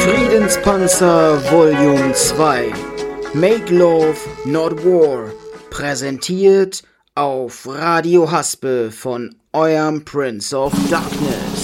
Friedenspanzer Volume 2 Make Love Not War präsentiert auf Radio Haspe von eurem Prince of Darkness.